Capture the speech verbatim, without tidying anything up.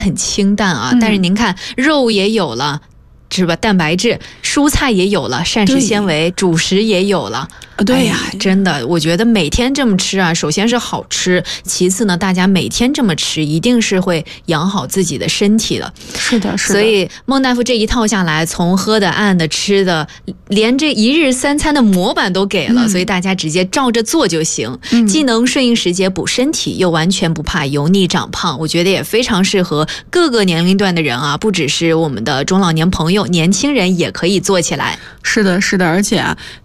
很清淡啊， 嗯、 但是您看肉也有了，是吧？蛋白质，蔬菜也有了，膳食纤维，主食也有了。 对呀、 哎，真的，我觉得每天这么吃啊，首先是好吃，其次呢，大家每天这么吃，一定是会养好自己的身体的。 是的，是的。 所以孟大夫这一套下来，从喝的、按的、吃的，连这一日三餐的模板都给了，嗯、所以大家直接照着做就行，嗯、既能顺应时节补身体，又完全不怕油腻长胖。我觉得也非常适合各个年龄段的人啊，不只是我们的中老年朋友，年轻人也可以做起来。 是的，是的，而且啊。